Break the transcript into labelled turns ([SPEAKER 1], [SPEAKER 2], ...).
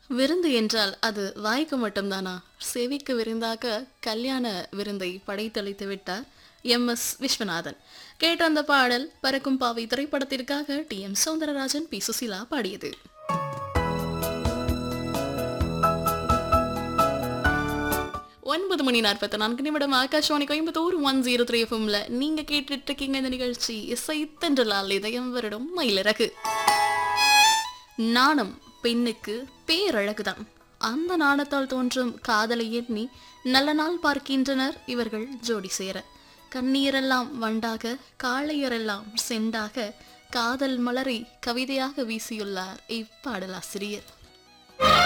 [SPEAKER 1] விருந்து என்றால் அது வாய்க்கு மட்டும்தானா? செவிக்கு விருந்தாக கல்யாண விருந்தை படைத்தளித்து விட்டார் எம்.எஸ். விஸ்வநாதன். கேட்ட அந்த பாடல் பறக்கும் பாவை திரைப்படத்திற்காக டி.எம். சௌந்தரராஜன், பி. சுசீலா பாடியது. 9:44 ஆகாஷ்வாணி கோயம்புத்தூர் 103 எஃப்எம்ல நீங்க கேட்டுட்டு இருக்கீங்க. இந்த நிகழ்ச்சி இசை தென்றலால் இதயம் வருடம் மயிலிறகு. நாணம் பெண்ணுக்கு பேரழகுதான். அந்த நாணத்தால் தோன்றும் காதலை எண்ணி நல்ல நாள் பார்க்கின்றனர் இவர்கள் ஜோடி சேர. கண்ணீரெல்லாம் வண்டாக, காளையரெல்லாம் செண்டாக, காதல் மலரை கவிதையாக வீசியுள்ளார் இப்பாடலாசிரியர்.